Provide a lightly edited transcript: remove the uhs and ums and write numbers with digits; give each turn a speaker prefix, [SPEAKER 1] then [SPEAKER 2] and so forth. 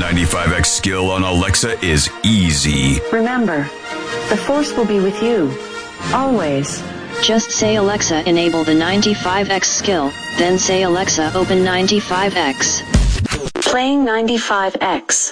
[SPEAKER 1] 95X skill on Alexa is easy.
[SPEAKER 2] Remember, the Force will be with you. Always.
[SPEAKER 3] Just say Alexa enable the 95X skill, then say Alexa open 95X.
[SPEAKER 2] Playing 95X.